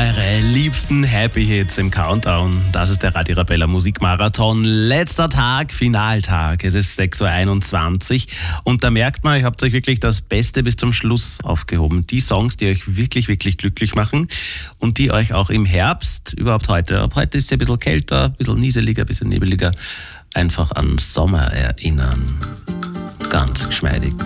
Eure liebsten Happy Hits im Countdown. Das ist der Radio Arabella Musikmarathon. Letzter Tag, Finaltag. Es ist 6.21 Uhr. Und da merkt man, ihr habt euch wirklich das Beste bis zum Schluss aufgehoben. Die Songs, die euch wirklich, wirklich glücklich machen und die euch auch im Herbst, überhaupt heute, ab heute ist es ein bisschen kälter, ein bisschen nieseliger, ein bisschen nebeliger, einfach an Sommer erinnern. Ganz geschmeidig.